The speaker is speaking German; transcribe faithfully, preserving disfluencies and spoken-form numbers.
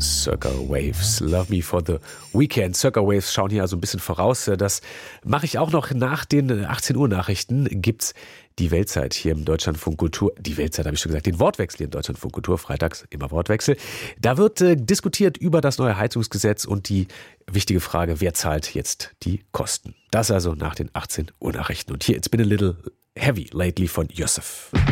Circa Waves, Love Me for the Weekend. Circa Waves schauen hier also ein bisschen voraus. Das mache ich auch noch nach den achtzehn Uhr Nachrichten. Gibt's die Weltzeit hier im Deutschlandfunk Kultur. Die Weltzeit habe ich schon gesagt, den Wortwechsel hier im Deutschlandfunk Kultur. Freitags immer Wortwechsel. Da wird äh, diskutiert über das neue Heizungsgesetz und die wichtige Frage, wer zahlt jetzt die Kosten. Das also nach den achtzehn Uhr Nachrichten. Und hier, It's Been a Little Heavy Lately von Yusuf.